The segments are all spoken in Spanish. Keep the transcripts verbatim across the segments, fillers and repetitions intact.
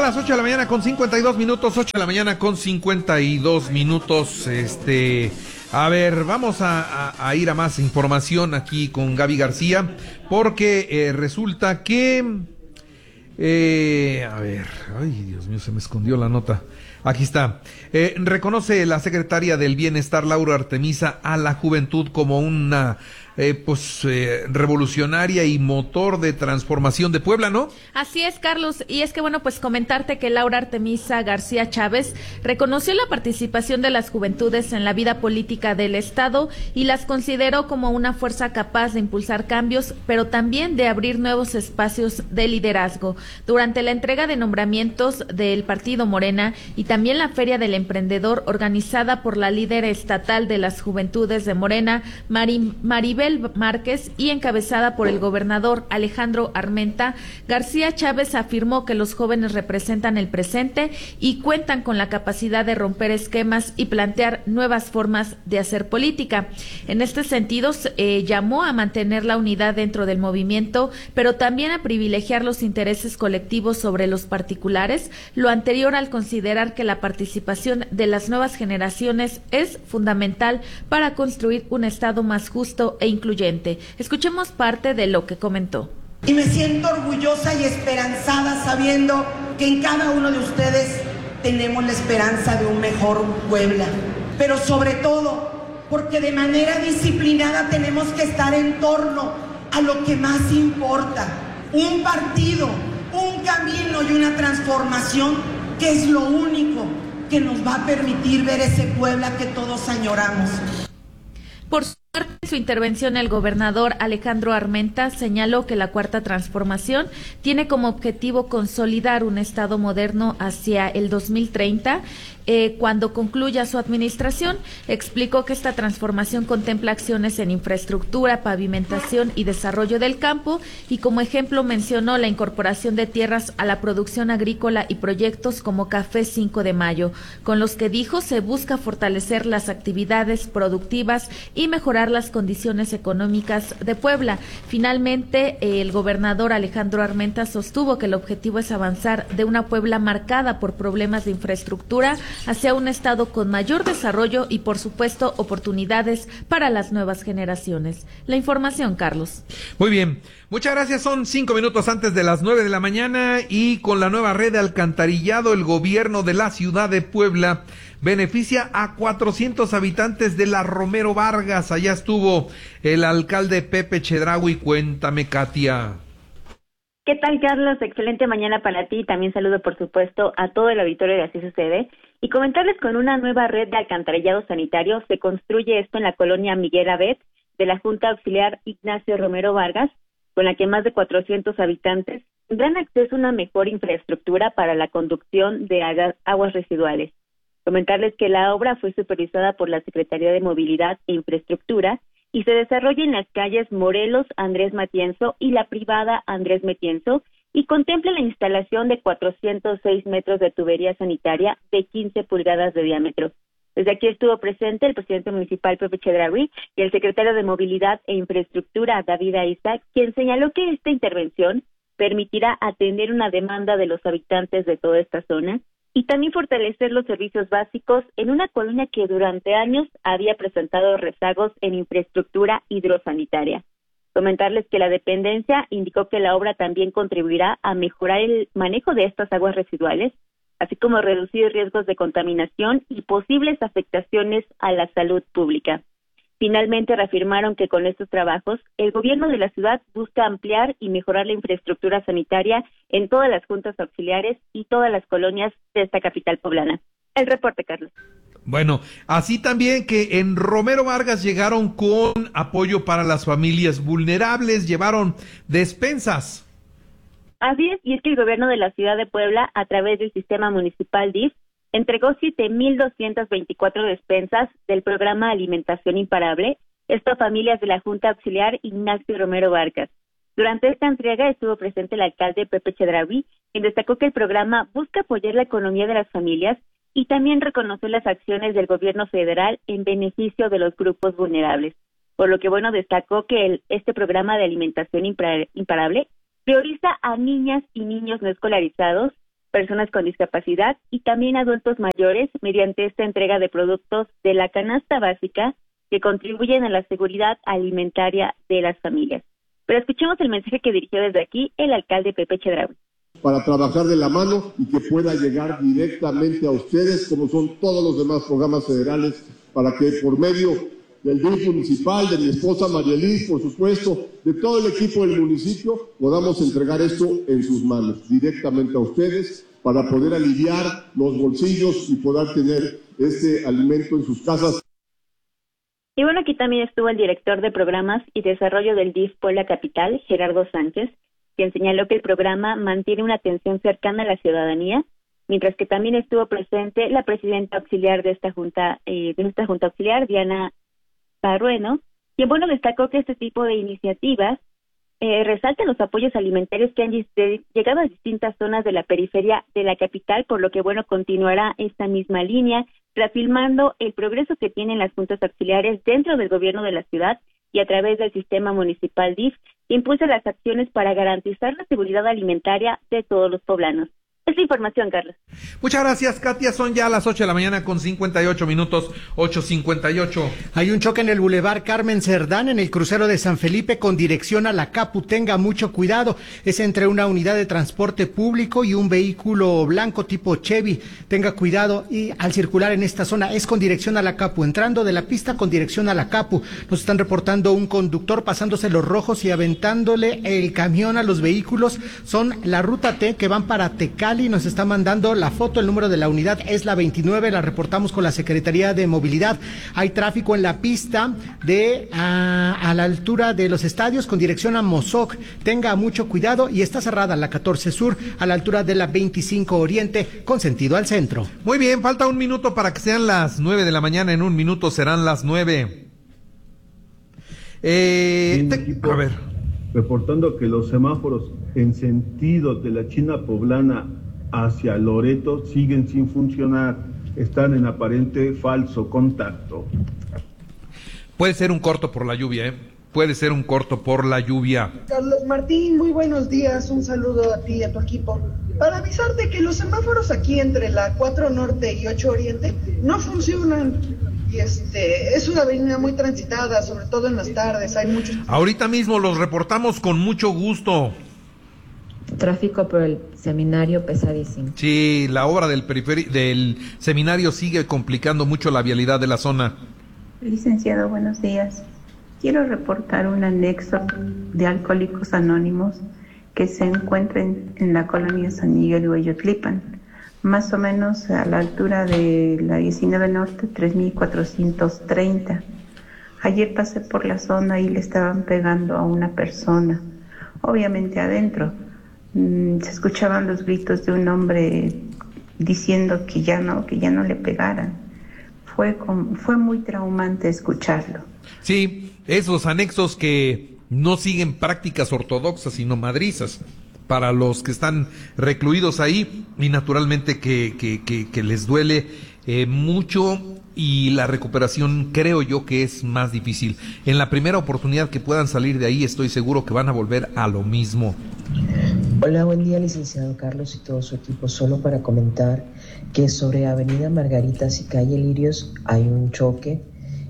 las ocho de la mañana con cincuenta y dos minutos, ocho de la mañana con cincuenta y dos minutos. Este, a ver, vamos a, a, a ir a más información aquí con Gaby García, porque eh, resulta que, eh, a ver, ay Dios mío, se me escondió la nota. Aquí está. Eh, reconoce la secretaria del Bienestar, Laura Artemisa, a la juventud como una eh, pues eh, revolucionaria y motor de transformación de Puebla, ¿no? Así es, Carlos, y es que bueno, pues comentarte que Laura Artemisa García Chávez reconoció la participación de las juventudes en la vida política del Estado y las consideró como una fuerza capaz de impulsar cambios, pero también de abrir nuevos espacios de liderazgo. Durante la entrega de nombramientos del Partido Morena y también la Feria del Emprendedor, organizada por la líder estatal de las Juventudes de Morena, Mari, Maribel Márquez, y encabezada por el gobernador Alejandro Armenta, García Chávez afirmó que los jóvenes representan el presente y cuentan con la capacidad de romper esquemas y plantear nuevas formas de hacer política. En este sentido, eh, llamó a mantener la unidad dentro del movimiento, pero también a privilegiar los intereses colectivos sobre los particulares, lo anterior al considerar que la participación de las nuevas generaciones es fundamental para construir un Estado más justo e incluyente. Escuchemos parte de lo que comentó. Y me siento orgullosa y esperanzada sabiendo que en cada uno de ustedes tenemos la esperanza de un mejor Puebla, pero sobre todo porque de manera disciplinada tenemos que estar en torno a lo que más importa, un partido, un camino y una transformación que es lo único que nos va a permitir ver ese Puebla que todos añoramos. Por su parte, en su intervención, el gobernador Alejandro Armenta señaló que la Cuarta Transformación tiene como objetivo consolidar un Estado moderno hacia el dos mil treinta. Eh, cuando concluya su administración, explicó que esta transformación contempla acciones en infraestructura, pavimentación y desarrollo del campo, y como ejemplo mencionó la incorporación de tierras a la producción agrícola y proyectos como Café cinco de Mayo, con los que dijo se busca fortalecer las actividades productivas y mejorar las condiciones económicas de Puebla. Finalmente, el gobernador Alejandro Armenta sostuvo que el objetivo es avanzar de una Puebla marcada por problemas de infraestructura hacia un Estado con mayor desarrollo y, por supuesto, oportunidades para las nuevas generaciones. La información, Carlos. Muy bien, muchas gracias. Son cinco minutos antes de las nueve de la mañana y con la nueva red de alcantarillado, el gobierno de la ciudad de Puebla beneficia a cuatrocientos habitantes de la Romero Vargas. Allá estuvo el alcalde Pepe Chedraui. Cuéntame, Katia. ¿Qué tal, Carlos? Excelente mañana para ti. También saludo, por supuesto, a todo el auditorio de Así Sucede. Y comentarles, con una nueva red de alcantarillado sanitario se construye esto en la colonia Miguel Abet de la Junta Auxiliar Ignacio Romero Vargas, con la que más de cuatrocientos habitantes tendrán acceso a una mejor infraestructura para la conducción de aguas residuales. Comentarles que la obra fue supervisada por la Secretaría de Movilidad e Infraestructura y se desarrolla en las calles Morelos, Andrés Matienzo y la privada Andrés Matienzo, y contempla la instalación de cuatrocientos seis metros de tubería sanitaria de quince pulgadas de diámetro. Desde aquí estuvo presente el presidente municipal Pepe Chedraui y el secretario de Movilidad e Infraestructura David Aiza, quien señaló que esta intervención permitirá atender una demanda de los habitantes de toda esta zona y también fortalecer los servicios básicos en una colonia que durante años había presentado rezagos en infraestructura hidrosanitaria. Comentarles que la dependencia indicó que la obra también contribuirá a mejorar el manejo de estas aguas residuales, así como reducir riesgos de contaminación y posibles afectaciones a la salud pública. Finalmente, reafirmaron que con estos trabajos, el gobierno de la ciudad busca ampliar y mejorar la infraestructura sanitaria en todas las juntas auxiliares y todas las colonias de esta capital poblana. El reporte, Carlos. Bueno, así también que en Romero Vargas llegaron con apoyo para las familias vulnerables, llevaron despensas. Así es, y es que el gobierno de la ciudad de Puebla, a través del sistema municipal D I F, entregó siete mil doscientas veinticuatro despensas del programa Alimentación Imparable, esto a familias de la Junta Auxiliar Ignacio Romero Vargas. Durante esta entrega estuvo presente el alcalde Pepe Chedraui, quien destacó que el programa busca apoyar la economía de las familias y también reconocer las acciones del gobierno federal en beneficio de los grupos vulnerables. Por lo que, bueno, destacó que el, este programa de alimentación imparable prioriza a niñas y niños no escolarizados personas con discapacidad y también adultos mayores mediante esta entrega de productos de la canasta básica que contribuyen a la seguridad alimentaria de las familias. Pero escuchemos el mensaje que dirigió desde aquí el alcalde Pepe Chedraui. Para trabajar de la mano y que pueda llegar directamente a ustedes, como son todos los demás programas federales, para que por medio del D I F municipal, de mi esposa María Liz, por supuesto, de todo el equipo del municipio, podamos entregar esto en sus manos, directamente a ustedes, para poder aliviar los bolsillos y poder tener este alimento en sus casas. Y bueno, aquí también estuvo el director de Programas y Desarrollo del D I F Puebla Capital, Gerardo Sánchez, quien señaló que el programa mantiene una atención cercana a la ciudadanía, mientras que también estuvo presente la presidenta auxiliar de esta junta, eh, de esta junta auxiliar, Diana Barrueno, quien bueno destacó que este tipo de iniciativas eh, resaltan los apoyos alimentarios que han llegado a distintas zonas de la periferia de la capital, por lo que bueno continuará esta misma línea, reafirmando el progreso que tienen las juntas auxiliares dentro del gobierno de la ciudad y a través del sistema municipal D I F, que impulsa las acciones para garantizar la seguridad alimentaria de todos los poblanos. Esta información, Carlos. Muchas gracias, Katia. Son ya las ocho de la mañana con cincuenta y ocho minutos, ocho cincuenta y ocho. Hay un choque en el Boulevard Carmen Cerdán, en el crucero de San Felipe, con dirección a la Capu. Tenga mucho cuidado. Es entre una unidad de transporte público y un vehículo blanco tipo Chevy. Tenga cuidado y al circular en esta zona es con dirección a la Capu. Entrando de la pista con dirección a la Capu. Nos están reportando un conductor pasándose los rojos y aventándole el camión a los vehículos. Son la ruta T que van para Tecali. Nos está mandando la foto, el número de la unidad es la veintinueve, la reportamos con la Secretaría de Movilidad. Hay tráfico en la pista de a, a la altura de los estadios con dirección a Mozoc. Tenga mucho cuidado y está cerrada la catorce Sur a la altura de la veinticinco Oriente con sentido al centro. Muy bien, falta un minuto para que sean las nueve de la mañana, en un minuto serán las nueve. Eh, te, a ver. Reportando que los semáforos en sentido de la China Poblana hacia Loreto siguen sin funcionar, están en aparente falso contacto. Puede ser un corto por la lluvia, ¿eh? Puede ser un corto por la lluvia. Carlos Martín, muy buenos días, un saludo a ti y a tu equipo. Para avisarte que los semáforos aquí entre la cuatro Norte y ocho Oriente no funcionan. Y este, es una avenida muy transitada, sobre todo en las tardes, hay muchos... Ahorita mismo los reportamos con mucho gusto. Tráfico por el seminario pesadísimo. Sí, la obra del periferi- del seminario sigue complicando mucho la vialidad de la zona. Licenciado, buenos días. Quiero reportar un anexo de Alcohólicos Anónimos que se encuentra en, en la colonia San Miguel Hueyotlipan, más o menos a la altura de la diecinueve Norte, tres mil cuatrocientos treinta. Ayer pasé por la zona y le estaban pegando a una persona, obviamente adentro. Se escuchaban los gritos de un hombre diciendo que ya no, que ya no le pegaran. Fue, con, fue muy traumante escucharlo. Sí, esos anexos que no siguen prácticas ortodoxas sino madrizas para los que están recluidos ahí, y naturalmente que, que, que, que les duele eh, mucho, y la recuperación creo yo que es más difícil. En la primera oportunidad que puedan salir de ahí estoy seguro que van a volver a lo mismo. Hola, buen día, licenciado Carlos y todo su equipo. Solo para comentar que sobre Avenida Margaritas y Calle Lirios hay un choque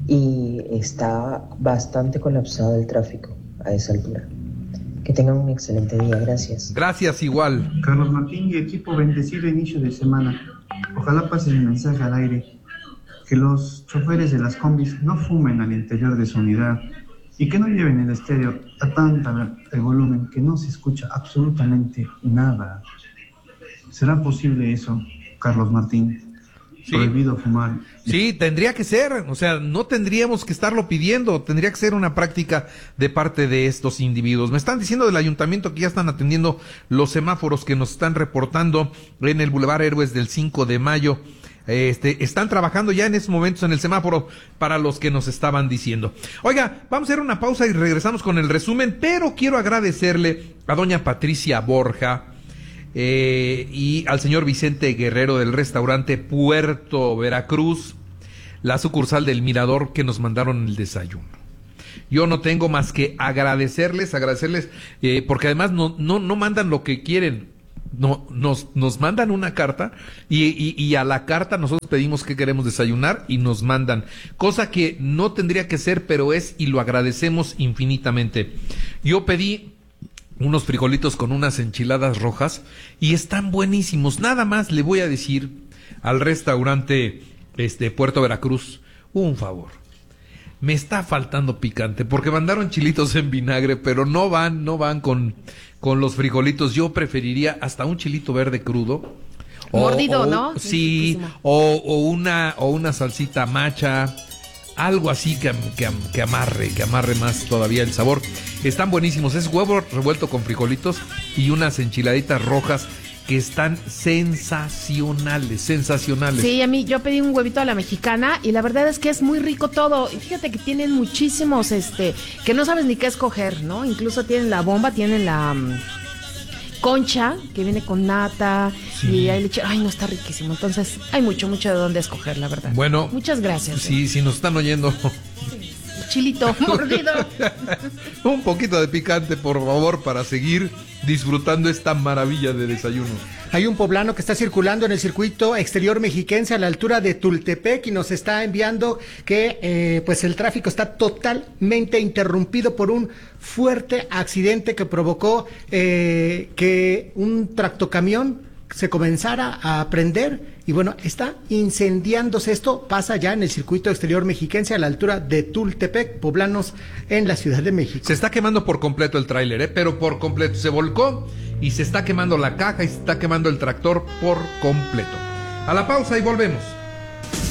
y está bastante colapsado el tráfico a esa altura. Que tengan un excelente día, gracias. Gracias, igual. Carlos Martín y equipo, bendecido inicio de semana. Ojalá pasen el mensaje al aire, que los choferes de las combis no fumen al interior de su unidad y que no lleven el estéreo a tanta el volumen que no se escucha absolutamente nada. ¿Será posible eso, Carlos Martín? Sí. Prohibido fumar. Sí, tendría que ser, o sea, no tendríamos que estarlo pidiendo, tendría que ser una práctica de parte de estos individuos. Me están diciendo del ayuntamiento que ya están atendiendo los semáforos que nos están reportando en el Boulevard Héroes del cinco de mayo. Este, están trabajando ya en estos momentos en el semáforo para los que nos estaban diciendo. Oiga, vamos a hacer una pausa y regresamos con el resumen, pero quiero agradecerle a doña Patricia Borja eh, y al señor Vicente Guerrero del restaurante Puerto Veracruz, la sucursal del Mirador, que nos mandaron el desayuno. Yo no tengo más que agradecerles, agradecerles, eh, porque además no, no, no mandan lo que quieren, No, nos, nos mandan una carta y, y, y a la carta nosotros pedimos que queremos desayunar y nos mandan, cosa que no tendría que ser, pero es, y lo agradecemos infinitamente. Yo pedí unos frijolitos con unas enchiladas rojas y están buenísimos. Nada más le voy a decir al restaurante este Puerto Veracruz un favor. Me está faltando picante porque mandaron chilitos en vinagre, pero no van, no van con, con los frijolitos. Yo preferiría hasta un chilito verde crudo. O, Mordido, o, ¿no? Sí, o, o una, o una salsita macha, algo así que, que, que amarre, que amarre más todavía el sabor. Están buenísimos, es huevo revuelto con frijolitos y unas enchiladitas rojas que están sensacionales, sensacionales. Sí, a mí yo pedí un huevito a la mexicana y la verdad es que es muy rico todo. Y fíjate que tienen muchísimos, este, que no sabes ni qué escoger, ¿no? Incluso tienen la bomba, tienen la um, concha, que viene con nata, sí. Y hay leche. Ay, no, está riquísimo. Entonces, hay mucho, mucho de dónde escoger, la verdad. Bueno. Muchas gracias. Sí, ¿eh? Si nos están oyendo. Sí. Chilito mordido. Un poquito de picante, por favor, para seguir disfrutando esta maravilla de desayuno. Hay un poblano que está circulando en el circuito exterior mexiquense a la altura de Tultepec y nos está enviando que eh, pues el tráfico está totalmente interrumpido por un fuerte accidente que provocó eh, que un tractocamión se comenzara a prender y bueno, está incendiándose. Esto pasa ya en el circuito exterior mexiquense a la altura de Tultepec, poblanos en la Ciudad de México. Se está quemando por completo el tráiler, ¿eh? Pero por completo. Se volcó y se está quemando la caja y se está quemando el tractor por completo. A la pausa y volvemos.